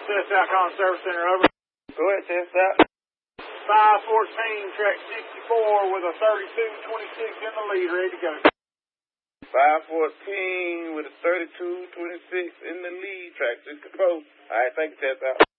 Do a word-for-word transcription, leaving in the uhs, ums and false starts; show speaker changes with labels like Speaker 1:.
Speaker 1: Test out calling Service Center, over.
Speaker 2: Go ahead, test out.
Speaker 1: five fourteen, track sixty-four with a thirty-two twenty-six in the lead, ready to go.
Speaker 2: five fourteen with a thirty-two twenty-six in the lead, track sixty-four. All right, thank you, test out.